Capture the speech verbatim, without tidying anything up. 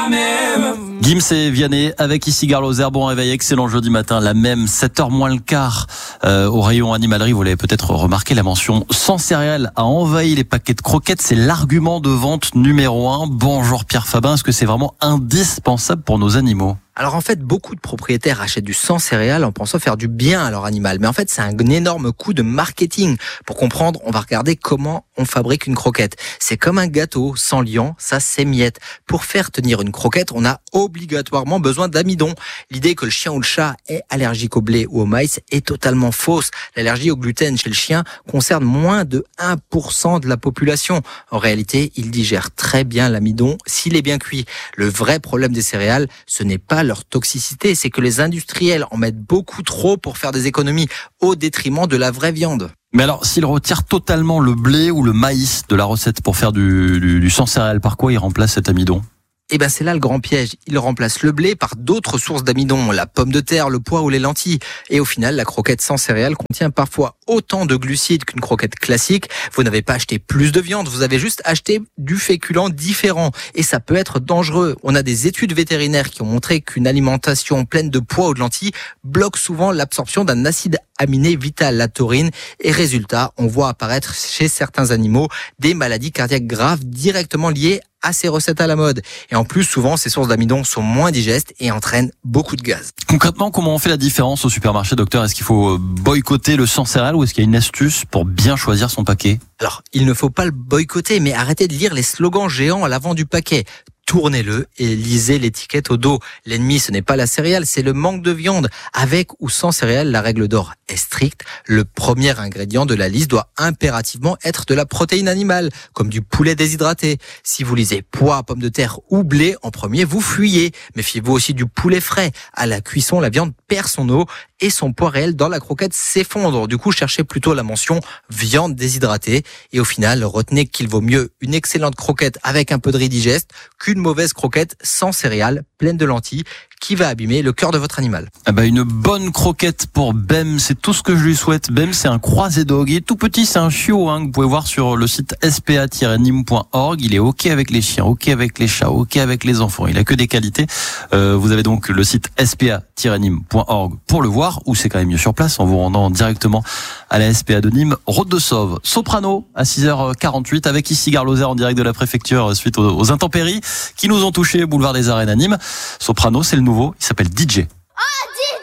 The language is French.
la même. Gims et Vianney avec ici Gare Lozère. Bon réveil, excellent jeudi matin, la même, sept heures moins le quart. Euh, au rayon animalerie, vous l'avez peut-être remarqué, la mention sans céréales a envahi les paquets de croquettes. C'est l'argument de vente numéro un. Bonjour Pierre Fabin, est-ce que c'est vraiment indispensable pour nos animaux ? Alors en fait, beaucoup de propriétaires achètent du sans céréales en pensant faire du bien à leur animal. Mais en fait, c'est un énorme coup de marketing. Pour comprendre, on va regarder comment on fabrique une croquette. C'est comme un gâteau, sans liant, ça s'émiette. Pour faire tenir une croquette, on a obligatoirement besoin d'amidon. L'idée que le chien ou le chat est allergique au blé ou au maïs est totalement fausse. L'allergie au gluten chez le chien concerne moins de un pour cent de la population. En réalité, il digère très bien l'amidon s'il est bien cuit. Le vrai problème des céréales, ce n'est pas leur toxicité, c'est que les industriels en mettent beaucoup trop pour faire des économies au détriment de la vraie viande. Mais alors, s'ils retirent totalement le blé ou le maïs de la recette pour faire du, du, du sans céréales, par quoi ils remplacent cet amidon ? Eh ben c'est là le grand piège. Ils remplacent le blé par d'autres sources d'amidon, la pomme de terre, le pois ou les lentilles. Et au final, la croquette sans céréales contient parfois autant de glucides qu'une croquette classique. Vous n'avez pas acheté plus de viande, vous avez juste acheté du féculent différent. Et ça peut être dangereux. On a des études vétérinaires qui ont montré qu'une alimentation pleine de pois ou de lentilles bloque souvent l'absorption d'un acide aminé vital, la taurine. Et résultat, on voit apparaître chez certains animaux des maladies cardiaques graves directement liées à ces recettes à la mode. Et en plus, souvent, ces sources d'amidon sont moins digestes et entraînent beaucoup de gaz. Concrètement, comment on fait la différence au supermarché, docteur ? Est-ce qu'il faut boycotter le sans céréales ou est-ce qu'il y a une astuce pour bien choisir son paquet ? Alors, il ne faut pas le boycotter, mais arrêtez de lire les slogans géants à l'avant du paquet. Tournez-le et lisez l'étiquette au dos. L'ennemi, ce n'est pas la céréale, c'est le manque de viande. Avec ou sans céréales, la règle d'or est stricte. Le premier ingrédient de la liste doit impérativement être de la protéine animale, comme du poulet déshydraté. Si vous lisez pois, pommes de terre ou blé en premier, vous fuyez. Méfiez-vous aussi du poulet frais. À la cuisson, la viande perd son eau et son poids réel dans la croquette s'effondre. Du coup, cherchez plutôt la mention viande déshydratée. Et au final, retenez qu'il vaut mieux une excellente croquette avec un peu de riz digeste qu'une mauvaise croquette sans céréales, pleine de lentilles, qui va abîmer le cœur de votre animal. Ah bah une bonne croquette pour Bem, c'est tout ce que je lui souhaite. Bem, c'est un croisé dog, il est tout petit, c'est un chiot hein, que vous pouvez voir sur le site s p a tiret nîmes point org. Il est ok avec les chiens, ok avec les chats, ok avec les enfants. Il a que des qualités. Euh, vous avez donc le site s p a tiret nîmes point org pour le voir, ou c'est quand même mieux sur place en vous rendant directement à la S P A de Nîmes, route de Sauve. Soprano à six heures quarante-huit avec ici Gare Lozère en direct de la préfecture suite aux, aux intempéries qui nous ont touché boulevard des Arènes à Nîmes. Soprano, c'est le nouveau, il s'appelle D J. Oh, D J